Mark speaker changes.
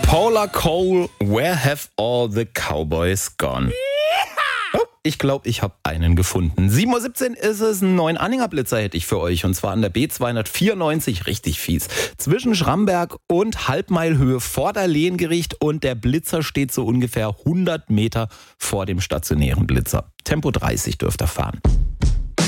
Speaker 1: Paula Cole, Where Have All the Cowboys Gone? Oh, ich glaube, ich habe einen gefunden. 7:17 Uhr ist es, einen neuen Anhängerblitzer hätte ich für euch. Und zwar an der B294, richtig fies. Zwischen Schramberg und Halbmeilhöhe vor der Lehengericht. Und der Blitzer steht so ungefähr 100 Meter vor dem stationären Blitzer. Tempo 30 dürft ihr fahren.